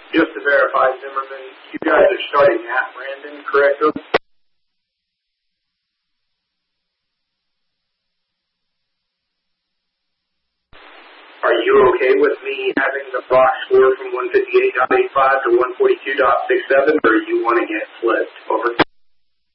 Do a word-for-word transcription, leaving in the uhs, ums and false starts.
Just to verify, Zimmerman, you guys are starting at Brandon, correct? Are you okay with me having the box score from one fifty-eight point eight five to one forty-two point six seven, or are you wanting it flipped over?